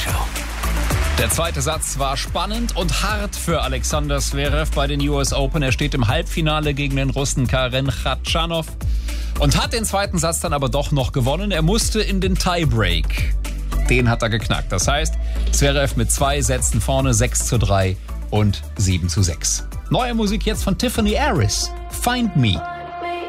Der zweite Satz war spannend und hart für Alexander Zverev bei den US Open. Er steht im Halbfinale gegen den Russen Karen Khachanov und hat den zweiten Satz dann aber doch noch gewonnen. Er musste in den Tiebreak. Den hat er geknackt. Das heißt, Zverev mit 2 Sätzen vorne, 6:3 und 7:6. Neue Musik jetzt von Tiffany Harris. Find Me.